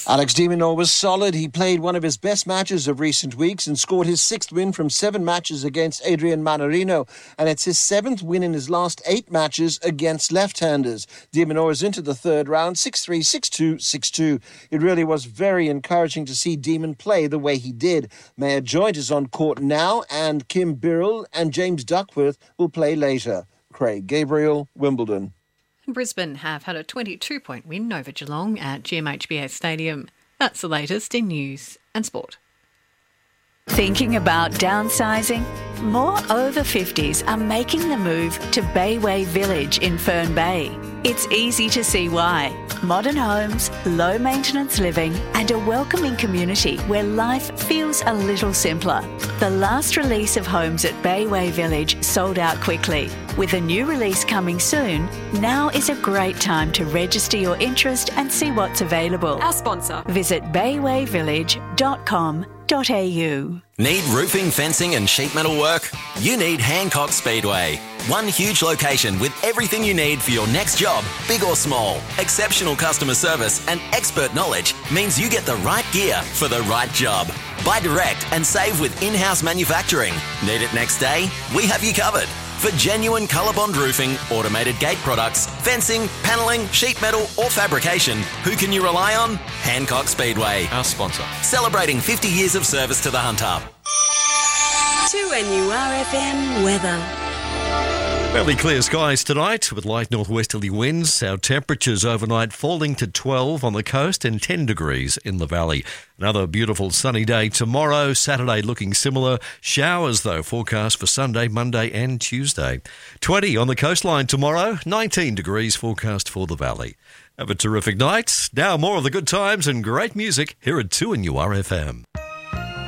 Alex de Minaur was solid. He played one of his best matches of recent weeks and scored his 6th win from 7 matches against Adrian Mannarino. And it's his 7th win in his last 8 matches against left-handers. De Minaur is into the 3rd round, 6-3, 6-2, 6-2. It really was very encouraging to see Demon play the way he did. Mayor Joint is on court now, and Kim Birrell and James Duckworth will play later. Craig Gabriel, Wimbledon. Brisbane have had a 22-point win over Geelong at GMHBA Stadium. That's the latest in news and sport. Thinking about downsizing? More over 50s are making the move to Bayway Village in Fern Bay. It's easy to see why. Modern homes, low maintenance living, and a welcoming community where life feels a little simpler. The last release of homes at Bayway Village sold out quickly. With a new release coming soon, now is a great time to register your interest and see what's available. Our sponsor. Visit baywayvillage.com.au. Need roofing, fencing and sheet metal work? You need Hancock Speedway. One huge location with everything you need for your next job, big or small. Exceptional customer service and expert knowledge means you get the right gear for the right job. Buy direct and save with in-house manufacturing. Need it next day? We have you covered. For genuine ColourBond roofing, automated gate products, fencing, panelling, sheet metal or fabrication, who can you rely on? Hancock Speedway. Our sponsor. Celebrating 50 years of service to the Hunter. 2NURFM weather. Fairly clear skies tonight with light northwesterly winds. Our temperatures overnight falling to 12 on the coast and 10 degrees in the valley. Another beautiful sunny day tomorrow. Saturday looking similar. Showers, though, forecast for Sunday, Monday and Tuesday. 20 on the coastline tomorrow. 19 degrees forecast for the valley. Have a terrific night. Now more of the good times and great music here at 2NURFM.